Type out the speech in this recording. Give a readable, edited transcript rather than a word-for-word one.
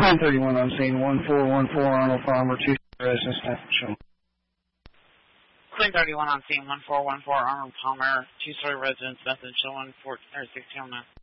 931 on scene, 1414 Arnold Farmer, 2 residence, Show. Clean 31 on scene, 1414 Arnold Palmer, 2-story residence, message show 1609.